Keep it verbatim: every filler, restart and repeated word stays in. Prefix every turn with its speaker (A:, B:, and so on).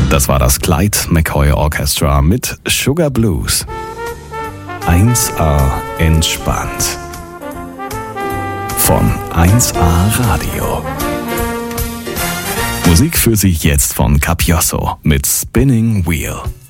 A: Das war das Clyde McCoy Orchestra mit Sugar Blues. eins A entspannt. Von eins A Radio. Musik für Sie jetzt von Capiosso mit Spinning Wheel.